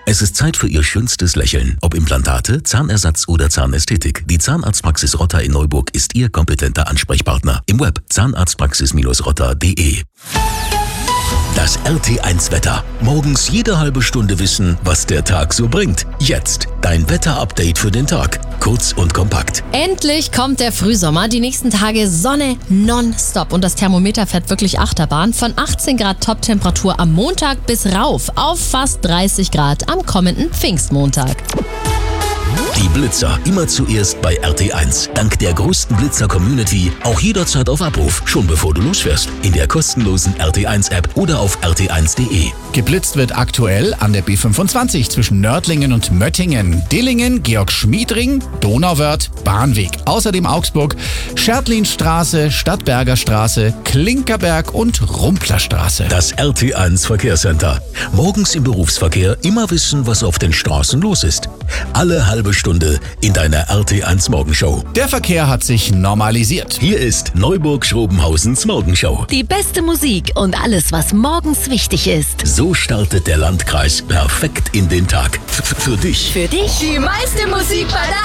Es ist Zeit für Ihr schönstes Lächeln. Ob Implantate, Zahnersatz oder Zahnästhetik. Die Zahnarztpraxis Rotter in Neuburg ist Ihr kompetenter Ansprechpartner. Im Web zahnarztpraxis-rotter.de. Das RT1-Wetter. Morgens jede halbe Stunde wissen, was der Tag so bringt. Jetzt dein Wetter-Update für den Tag. Kurz und kompakt. Endlich kommt der Frühsommer. Die nächsten Tage Sonne nonstop. Und das Thermometer fährt wirklich Achterbahn. Von 18 Grad Toptemperatur am Montag bis rauf auf fast 30 Grad am kommenden Pfingstmontag. Die Blitzer immer zuerst bei RT1. Dank der größten Blitzer-Community auch jederzeit auf Abruf, schon bevor du losfährst. In der kostenlosen RT1-App oder auf rt1.de. Geblitzt wird aktuell an der B25 zwischen Nördlingen und Möttingen, Dillingen, Georg-Schmied-Ring, Donauwörth, Bahnweg. Außerdem Augsburg, Schertlinstraße, Stadtberger Straße, Klinkerberg und Rumplerstraße. Das RT1 Verkehrscenter. Morgens im Berufsverkehr immer wissen, was auf den Straßen los ist. Alle halbe Stunde in deiner RT1 Morgenshow. Der Verkehr hat sich normalisiert. Hier ist Neuburg-Schrobenhausens Morgenshow. Die beste Musik und alles, was morgens wichtig ist. So startet der Landkreis perfekt in den Tag. Für dich. Für dich die meiste Musik bei der